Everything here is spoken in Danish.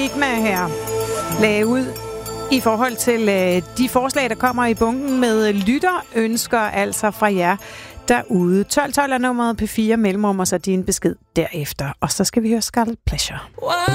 Enigma her lagde ud i forhold til de forslag, der kommer i bunken med lytterønsker, altså fra jer derude. 1212 er nummeret P4 mellemrum, og så din besked derefter. Og så skal vi høre Scarlet Pleasure.